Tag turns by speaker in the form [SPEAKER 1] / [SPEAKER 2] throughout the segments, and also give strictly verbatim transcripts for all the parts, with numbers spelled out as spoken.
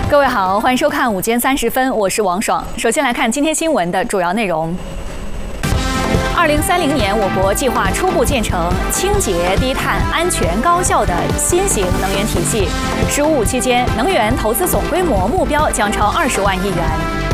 [SPEAKER 1] 各位好，欢迎收看午间三十分，我是王爽。首先来看今天新闻的主要内容。二零三零年，我国计划初步建成清洁、低碳、安全、高效的新型能源体系。“十五五”期间，能源投资总规模目标将超二十万亿元。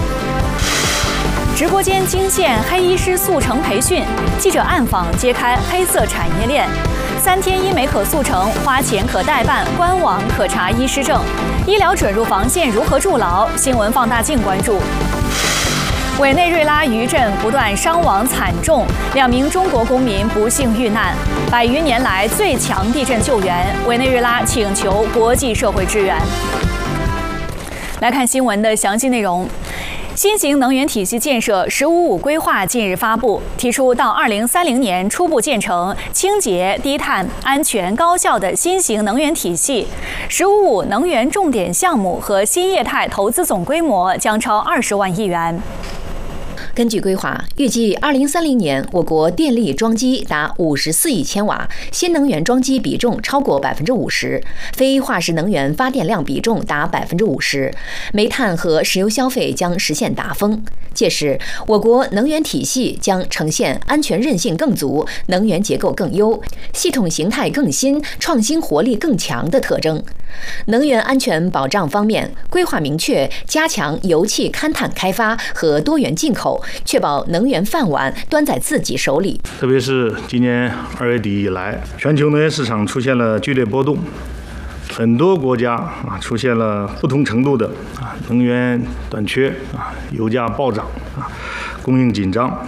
[SPEAKER 1] 直播间惊现黑医师速成培训，记者暗访揭开黑色产业链。三天医美可速成，花钱可代办，官网可查医师证。医疗准入防线如何筑牢？新闻放大镜关注。委内瑞拉余震不断伤亡惨重，两名中国公民不幸遇难。百余年来最强地震救援，委内瑞拉请求国际社会支援。来看新闻的详细内容。新型能源体系建设“十五五”规划近日发布，提出到二零三零年初步建成清洁、低碳、安全、高效的新型能源体系。“十五五”能源重点项目和新业态投资总规模将超二十万亿元。
[SPEAKER 2] 根据规划，预计二零三零年我国电力装机达五十四亿千瓦，新能源装机比重超过百分之五十，非化石能源发电量比重达百分之五十，煤炭和石油消费将实现达峰。届时，我国能源体系将呈现安全韧性更足、能源结构更优、系统形态更新、创新活力更强的特征。能源安全保障方面，规划明确加强油气勘探开发和多元进口，确保能源饭碗端在自己手里。
[SPEAKER 3] 特别是今年二月底以来，全球能源市场出现了剧烈波动，很多国家啊出现了不同程度的啊能源短缺啊，油价暴涨啊，供应紧张。